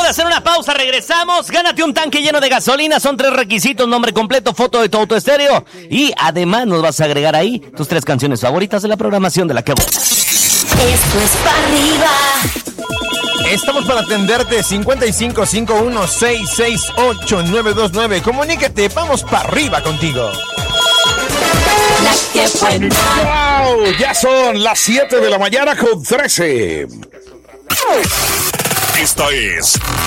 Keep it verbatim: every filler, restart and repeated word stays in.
de hacer una pausa, regresamos. Gánate un tanque lleno de gasolina. Son tres requisitos: nombre completo, foto de tu auto estéreo. Y además nos vas a agregar ahí tus tres canciones favoritas de la programación de La Que Buena. Esto es para arriba. Estamos para atenderte. Cincuenta y cinco, cincuenta y uno, sesenta y seis, ocho, nueve dos nueve. Comunícate, vamos para arriba contigo. La Que Buena. ¡Wow! Ya son las siete de la mañana con trece. Esta es